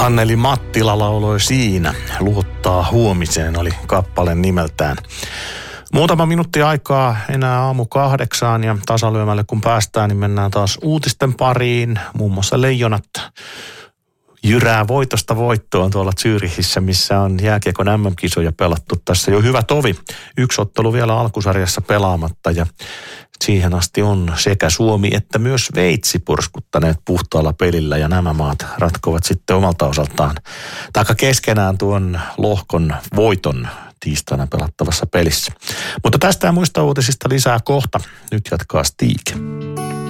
Anneli Mattila lauloi Siinä. Luottaa huomiseen oli kappaleen nimeltään. Muutama minuutti aikaa enää 7:00 ja tasalyömälle kun päästään, niin mennään taas uutisten pariin. Muun muassa Leijonat jyrää voitosta voittoon tuolla Zürichissä, missä on jääkiekon MM-kisoja pelattu. Tässä jo hyvä tovi. Yksi ottelu vielä alkusarjassa pelaamatta ja siihen asti on sekä Suomi että myös Sveitsi purskuttaneet puhtaalla pelillä ja nämä maat ratkovat sitten omalta osaltaan taikka keskenään tuon lohkon voiton tiistaina pelattavassa pelissä. Mutta tästä ja muista uutisista lisää kohta. Nyt jatkaa Stig.